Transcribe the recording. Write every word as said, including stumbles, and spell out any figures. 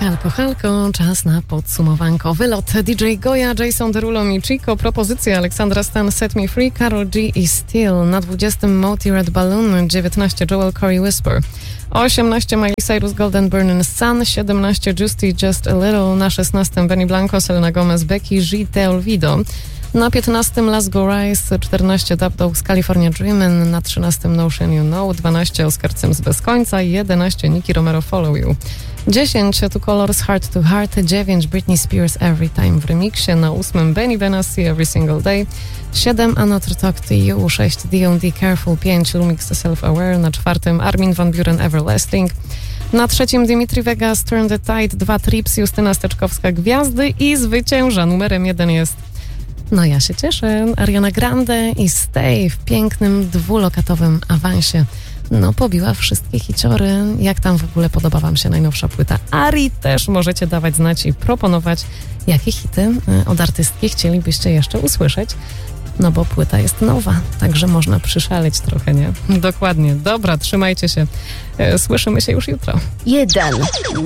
Halko, halko, czas na podsumowanko. Wylot D J Goya, Jason Derulo i Chico, propozycje Aleksandra Stan, Set Me Free, Karol G i Steel. Na dwudziestym Moti Red Balloon, dziewiętnaście Joel Corey Whisper, osiemnaście Miley Cyrus Golden Burning Sun, siedemnaście Justy Just a Little, na szesnastym Benny Blanco, Selena Gomez, Becky G, Te Olvido. Na piętnastym Las Go Rise, czternaście Dub Dogs California Dreamin', na trzynastym Notion You Know, dwanaście Oscar Sims Bez Końca, jedenaście Nicky Romero Follow You. dziesięć Two Colors Heart to Heart, dziewięć Britney Spears Every Time w remixie, na ósmym Benny Benassi Every Single Day, siedem Another Talk to You, sześć D O D Careful, pięć Lumix Self Aware, na czwartym Armin van Buuren Everlasting, na trzecim Dimitri Vegas Turn the Tide, dwa Trips, Justyna Steczkowska Gwiazdy i zwycięża numerem jeden jest, no ja się cieszę, Ariana Grande i Stay w pięknym dwulokatowym awansie. No, pobiła wszystkie hiciory. Jak tam w ogóle podoba wam się najnowsza płyta Ari? Też możecie dawać znać i proponować, jakie hity od artystki chcielibyście jeszcze usłyszeć. No bo płyta jest nowa, także można przyszaleć trochę, nie? Dokładnie. Dobra, trzymajcie się. Słyszymy się już jutro. Jeden.